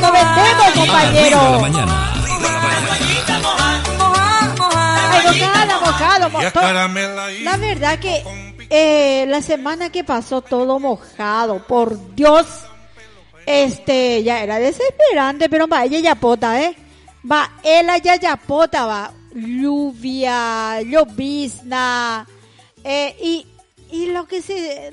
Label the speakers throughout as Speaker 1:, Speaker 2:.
Speaker 1: comentemos, compañero.
Speaker 2: Arriba la mañana.
Speaker 1: Mojado. La verdad que la semana que pasó todo mojado, por Dios. Ya era desesperante, pero va, ella ya pota, va, ella ya pota, va, lluvia, llovizna, y lo que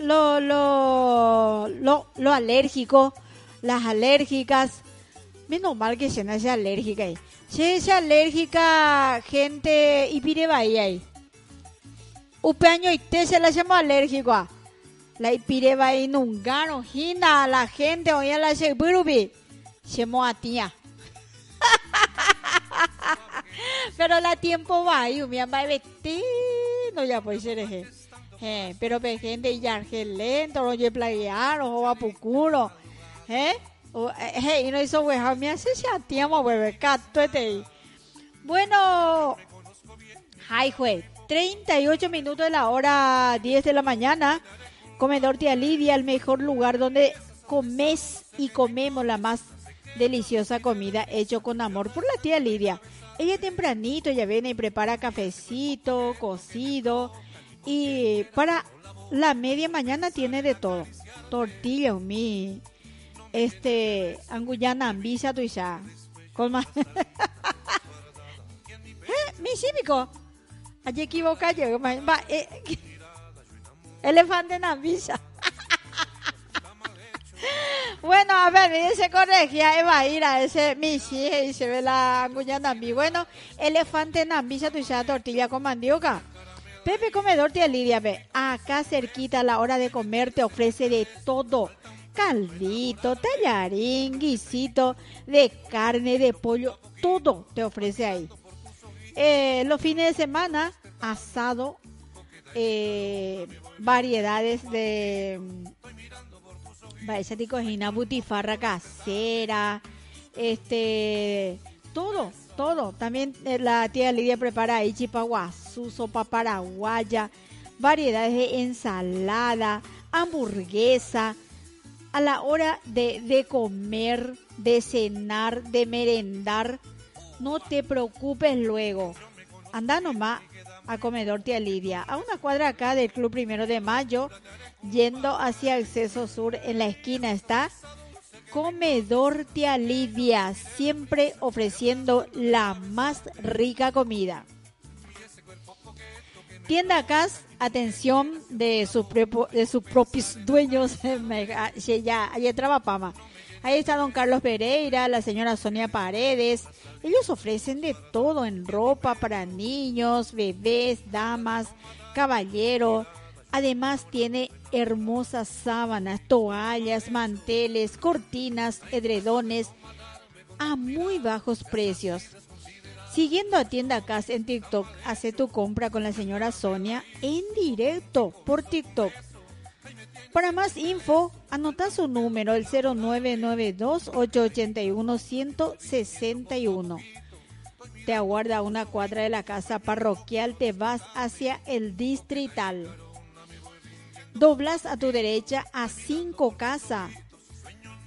Speaker 1: lo alérgico, las alérgicas, menos mal que se nace alérgica ahí. Se es alérgica gente y pide bahía ahí. Upeaño y te se la llama alérgico. La ipireba y nungano, hina, la gente, oye la segurubi, se moatía. Pero la tiempo va, y me va a vestir, no ya puede ser pero pe gente ya lento, oye playar, o va pucuro, y no hizo hueja, me hace ya tiempo, bebé, cato Bueno, ay, jue, 38 minutos de la hora 10 de la mañana. Comedor Tía Lidia, el mejor lugar donde comes y comemos la más deliciosa comida hecho con amor por la tía Lidia. Ella tempranito ya viene y prepara cafecito, cocido, y para la media mañana tiene de todo. Tortilla, anguyana, ambisa, tu ya. Colma. Mi cívico. Allí equivoca yo, va, elefante en ambisa. Bueno, a ver, se corregía, va a ir a ese misi y se ve la anguñana ambi. Bueno, elefante en ambisa, tu ya tortilla con mandioca. Pepe Comedor Tía Lidia, ve, acá cerquita a la hora de comer te ofrece de todo. Caldito, tallarín, guisito, de carne, de pollo, todo te ofrece ahí. Los fines de semana, asado, variedades de cocina, butifarra casera, todo. También la tía Lidia prepara ahí chipaguazú, sopa paraguaya, variedades de ensalada, hamburguesa. A la hora de comer, de cenar, de merendar, no te preocupes luego. Anda nomás a Comedor Tía Lidia, a una cuadra acá del Club 1 de Mayo, yendo hacia Acceso Sur, en la esquina está Comedor Tía Lidia, siempre ofreciendo la más rica comida. Tienda Cas, atención de sus propios dueños, allá trabapama. Ahí está don Carlos Pereira, la señora Sonia Paredes. Ellos ofrecen de todo en ropa para niños, bebés, damas, caballeros. Además tiene hermosas sábanas, toallas, manteles, cortinas, edredones a muy bajos precios. Siguiendo a Tienda Cas en TikTok, hace tu compra con la señora Sonia en directo por TikTok. Para más info, anota su número, el 0992-881-161. Te aguarda a una cuadra de la casa parroquial, te vas hacia el distrital. Doblas a tu derecha a 5 casas